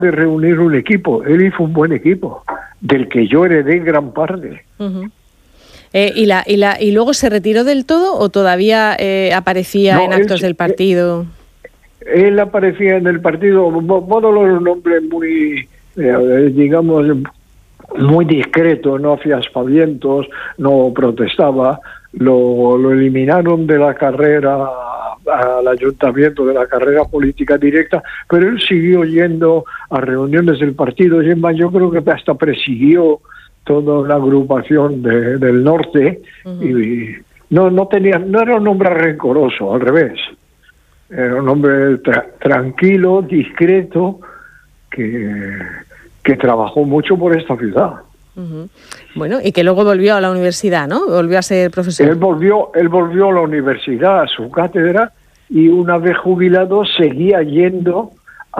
de reunir un equipo. Él hizo un buen equipo, del que yo heredé gran parte. Uh-huh. ¿Y luego se retiró del todo o todavía aparecía en actos del partido? Él aparecía en el partido. Bódalo era un hombre muy, digamos, muy discreto, no hacía aspavientos, no protestaba. Lo eliminaron de la carrera al ayuntamiento, de la carrera política directa, pero él siguió yendo a reuniones del partido. Y más, yo creo que hasta persiguió toda una agrupación del norte. Uh-huh. Y no era un hombre rencoroso, al revés. Era un hombre tranquilo, discreto, que trabajó mucho por esta ciudad. Uh-huh. Bueno, y que luego volvió a la universidad, ¿no? Volvió a ser profesor. Él volvió a la universidad, a su cátedra, y una vez jubilado seguía yendo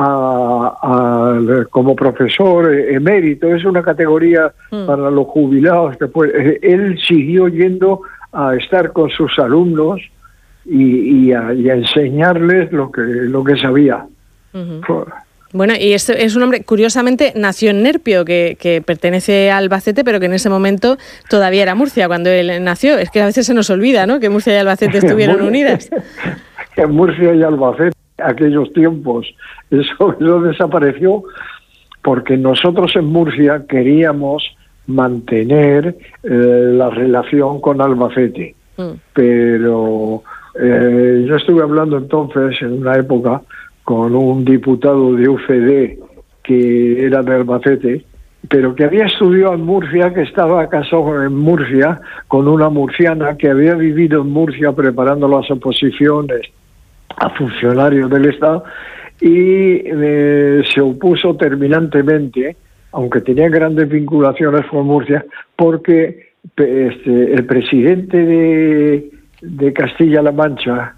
como profesor emérito. Es una categoría para los jubilados. Él siguió yendo a estar con sus alumnos y a enseñarles lo que sabía. Uh-huh. Bueno, y es un hombre, curiosamente, nació en Nerpio, que pertenece a Albacete, pero que en ese momento todavía era Murcia cuando él nació. Es que a veces se nos olvida, ¿no?, que Murcia y Albacete estuvieron unidas. Que Murcia y Albacete, aquellos tiempos, eso desapareció, porque nosotros en Murcia queríamos mantener la relación con Albacete. Pero yo estuve hablando entonces, en una época, con un diputado de UCD que era de Albacete, pero que había estudiado en Murcia, que estaba casado en Murcia con una murciana que había vivido en Murcia preparando las oposiciones a funcionarios del Estado, y se opuso terminantemente, aunque tenía grandes vinculaciones con Murcia, porque el presidente de Castilla-La Mancha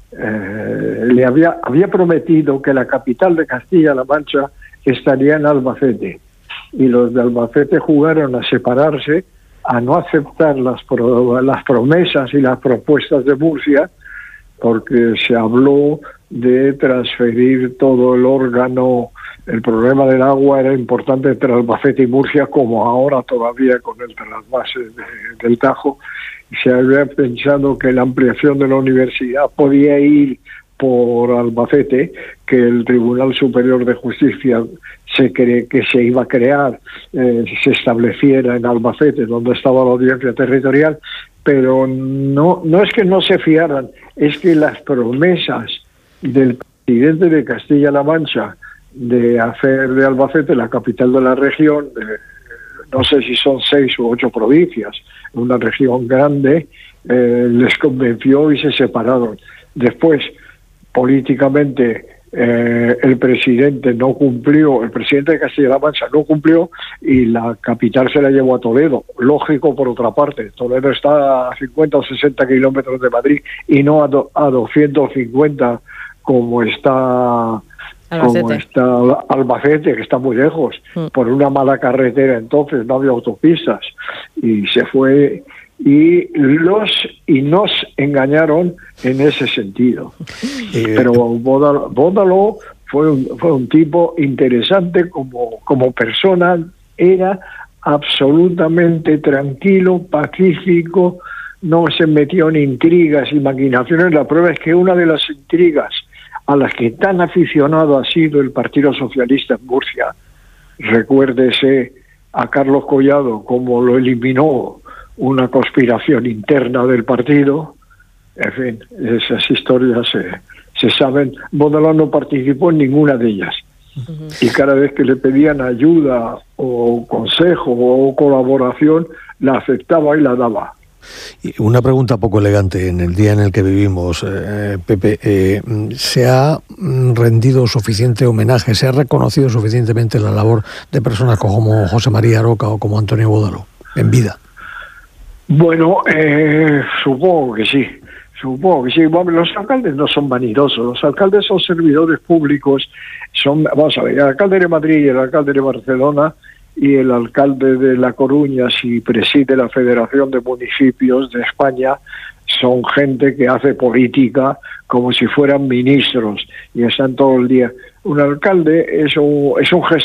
le había prometido que la capital de Castilla-La Mancha estaría en Albacete, y los de Albacete jugaron a separarse, a no aceptar las promesas y las propuestas de Murcia, porque se habló de transferir todo el órgano. El problema del agua era importante entre Albacete y Murcia, como ahora todavía con el trasvase del Tajo. Se había pensado que la ampliación de la universidad podía ir por Albacete, que el Tribunal Superior de Justicia se iba a crear, se estableciera en Albacete, donde estaba la audiencia territorial, pero no es que no se fiaran, es que las promesas del presidente de Castilla-La Mancha de hacer de Albacete la capital de la región, no sé si son 6 u 8 provincias, una región grande, les convenció y se separaron. Después, políticamente, el presidente no cumplió, el presidente de Castilla-La Mancha no cumplió, y la capital se la llevó a Toledo. Lógico, por otra parte, Toledo está a 50 o 60 kilómetros de Madrid y no a 250 como está Albacete, que está muy lejos, por una mala carretera. Entonces no había autopistas, y se fue, y nos engañaron en ese sentido. Pero Bódalo fue un tipo interesante como persona. Era absolutamente tranquilo, pacífico, no se metió en intrigas y maquinaciones. La prueba es que una de las intrigas a las que tan aficionado ha sido el Partido Socialista en Murcia, recuérdese a Carlos Collado, cómo lo eliminó una conspiración interna del partido. En fin, esas historias se saben. Bódalo no participó en ninguna de ellas. Uh-huh. Y cada vez que le pedían ayuda o consejo o colaboración, la aceptaba y la daba. Y una pregunta poco elegante en el día en el que vivimos, Pepe. ¿Se ha rendido suficiente homenaje, se ha reconocido suficientemente la labor de personas como José María Aroca o como Antonio Bódalo en vida? Bueno, supongo que sí. Bueno, los alcaldes no son vanidosos, los alcaldes son servidores públicos. Vamos a ver, el alcalde de Madrid y el alcalde de Barcelona y el alcalde de La Coruña, si preside la Federación de Municipios de España, son gente que hace política como si fueran ministros y están todo el día. Un alcalde es un gestor